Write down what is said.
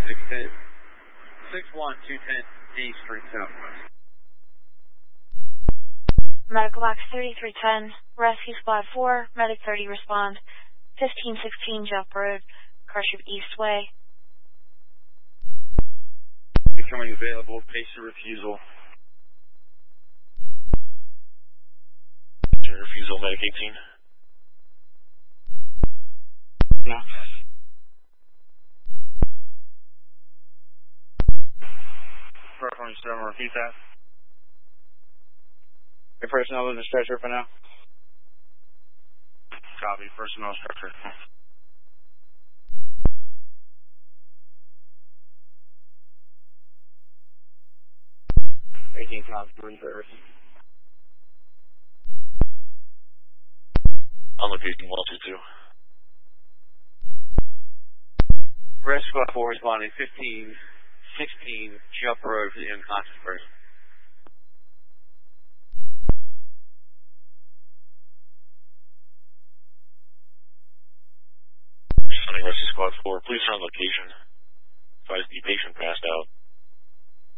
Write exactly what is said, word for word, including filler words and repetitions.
six ten. six one two ten D Street Southwest. Medical box thirty-three ten, Rescue Squad four, Medic thirty respond. fifteen sixteen Jump Road, Carship East Way. Becoming available, patient refusal. Patient refusal, Medic eighteen. No. First twenty-seven, repeat that. Your personnel in the stretcher for now? Copy, personnel stretcher. eighteen cops, one service. On location one two two. Rescue Squad four responding fifteen sixteen Jump Road for the unconscious person. Responding Rescue Squad four, please turn on location. Advise the patient passed out.